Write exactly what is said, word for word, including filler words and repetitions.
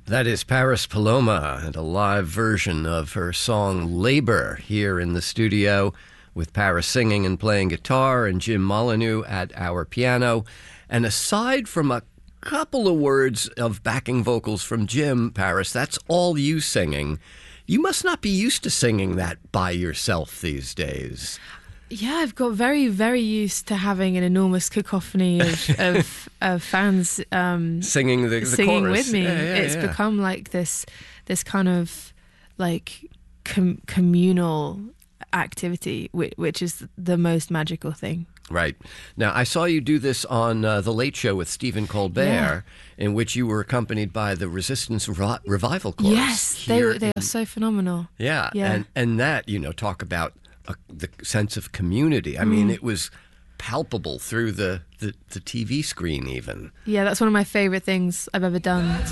That is Paris Paloma and a live version of her song Labor here in the studio with Paris singing and playing guitar and Jim Molyneux at our piano. And aside from a couple of words of backing vocals from Jim, Paris, that's all you singing. You must not be used to singing that by yourself these days. Yeah, I've got very, very used to having an enormous cacophony of, of, of fans um, singing the, the singing chorus with me. Yeah, yeah, it's yeah. become like this, this kind of like com- communal activity, which, which is the most magical thing. Right. Now, I saw you do this on uh, The Late Show with Stephen Colbert, yeah. in which you were accompanied by the Resistance Revi- Revival Chorus. Yes, they they in, are so phenomenal. Yeah, yeah. And, and that, you know, talk about a, the sense of community. I mm. mean, it was palpable through the, the, the T V screen even. Yeah, that's one of my favorite things I've ever done.